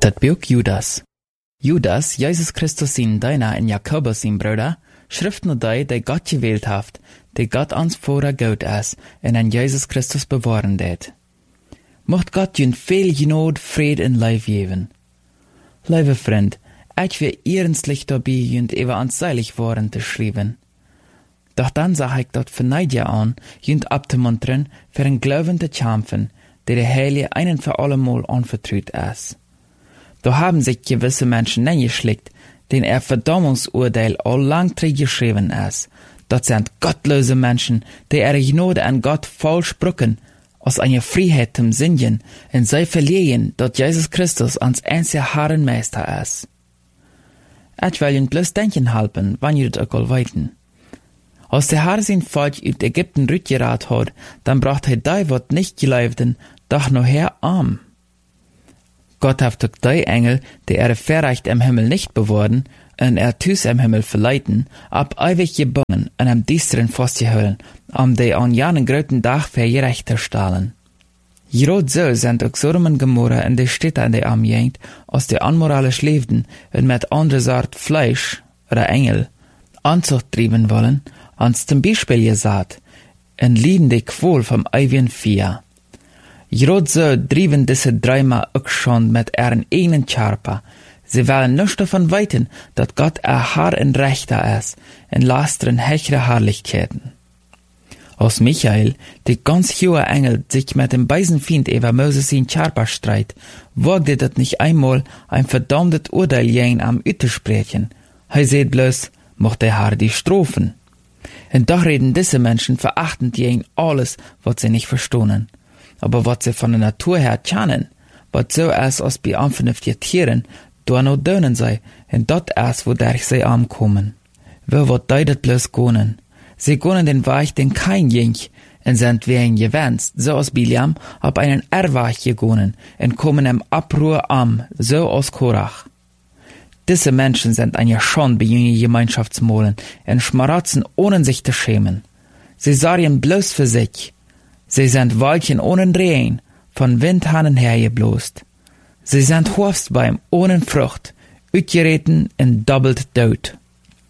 Dat Buch Judas. Judas, Jesus Christus sin Diener en Jakobus sin Bruder, schriften und die Gott gewählt haft, die Gott ans Vorder gut is, en an Jesus Christus bewahren det. Mocht Gott jun viel Genot, Fried en Leif geben. Lieve Freund, ich will ernstlich dabei jun ewa anseilig waren zu schreiben. Doch dann sag ich dort verneid ja an, jun abzumuntern, für ein Glauben zu kämpfen, der Heilige einen für allemal anvertraut ist. Da haben sich gewisse Menschen eingeschickt, denen Verdammungsurteil all lang geschrieben ist. Das sind gottlose Menschen, die ihre Gnade an Gott falsch brücken, aus einer Freiheit zum Sinnen, und sie verlieren, dass Jesus Christus ans einzige Herren Meister ist. Ich will ihnen bloß denken helfen, wann ihr das auch weiten. Als der Herr sein Volk aus Ägypten rückgerat hat, dann bracht er die, wat nicht geleibten, doch noch her arm. Gott hat durch die Engel, die verreicht im Himmel nicht bewahren, und tüs im Himmel verleiten, ab ewig gebungen und am Düsteren festgehalten, die an janen gröten Tag für gerecht stahlen. Gerot so sind auch Sodom und Gomorra in die Städte an der Armjagd, aus der unmoralisch lebten und mit andere Sort Fleisch oder Engel Anzucht trieben wollen, ans zum Beispiel gesagt, und lieden die Qual vom ewigen Vieh. Gerot so drieben diese dreimal auch schon mit ihren eigenen Körper. Sie wollen nicht davon weiten, dass Gott ein Herr und Rechter ist, in lasteren hechere Herrlichkeiten. Als Michael, die ganz hohe Engel, sich mit dem beisen Feind über Moses in Körper streit, wagte das nicht einmal ein verdammtes Urteil gegen am Üte sprechen. Er seht bloß, mocht der Herr die Strophen. Und doch reden diese Menschen verachtend gegen alles, was sie nicht verstohnen. Aber was sie von der Natur her kennen, was so ist als bei unvernünftigen Tieren, da noch dönen sei, und dat ist, wodurch sie ankommen. Wo wird die dat bloß gonen? Sie gonen den Weg, den kein jink, und sind wie ein gewänscht, so als Biliam, ab einen Erwach gegonen, und kommen im Abruhr am, so als Korach. Diese Menschen sind eine Schande bei jenen Gemeinschaftsmolen, und schmaratzen, ohne sich zu schämen. Sie sorgen bloß für sich. Sie sind Wolken ohne Rehen, von Windhanen hergeblost. Sie sind Horstbeim ohne Frucht, utgereten und doppelt tot.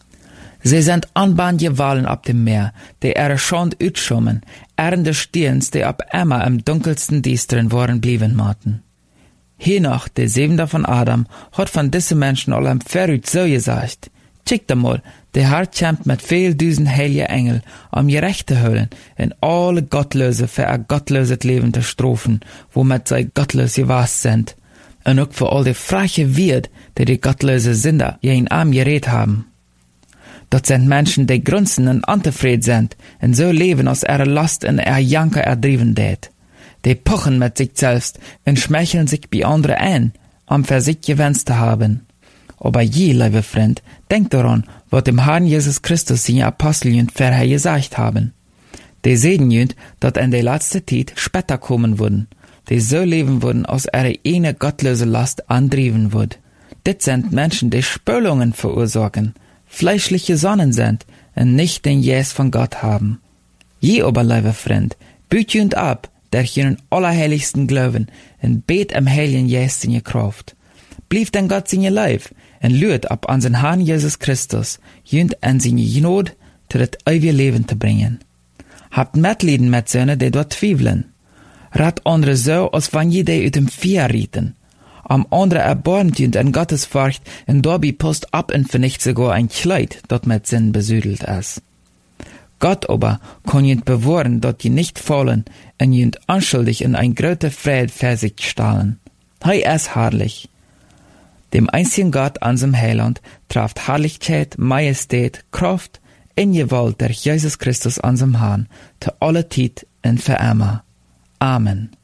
Sie sind Anbahnjewalen ab dem Meer, die ihre Schand utschummen, ernde Stirns, die ab immer im dunkelsten Düsteren waren blieben maten. Henoch, der Siebente von Adam, hat von diesen Menschen allem verrückt so gesagt, Chickt einmal, der Herr kämpft mit viel Düsen heiligen Engel, gerecht zu holen, in alle Gottlose für ein gottloses Leben zu strafen, womit sie gottlos gewasst sind, und auch für all die freche Wirt, die gottlose Sünder ihren Arm gerät haben. Das sind Menschen, die grunzen und unzufrieden sind, und so leben aus ihrer Last und ihrer Janker erdrieben det. Die pochen mit sich selbst und schmeicheln sich bei anderen ein, für sich gewünscht zu haben. Aber je, liebe Freund, denkt daran, was dem Herrn Jesus Christus seine Apostel vorher gesagt haben. Die sehen dass in der letzten Zeit später kommen würden, die so leben würden, aus ihrer eine gottlose Last andrieben wird. Das sind Menschen, die Spülungen verursachen, fleischliche Sonnen sind und nicht den Jes von Gott haben. Je aber, liebe Freund, büt ab, durch ihren allerheiligsten Glauben und bet am heiligen Jes in ihr Kraft. Blieb denn Gott in ihr Leib, und lüht ab an den Herrn Jesus Christus, jünd an seine Gnade, zu das ewige Leben zu bringen. Habt Mitleiden mit Söhnen, die dort zweifeln. Rat andere so, als wenn je die aus dem Feuer rieten. Am andere erbarmt jünd an Gottes Furcht, und dabei post ab und vernicht sogar ein Kleid, das mit Sinn besüdelt ist. Gott aber kann jünd bewahren, dass je nicht fallen, und jünd unschuldig in ein großer Fried für sich stahlen. Hei ist herrlich. Dem einzigen Gott an seinem Heiland trifft Herrlichkeit, Majestät, Kraft in Gewalt durch Jesus Christus an seinem Herrn, zu aller Zeit und für immer. Amen.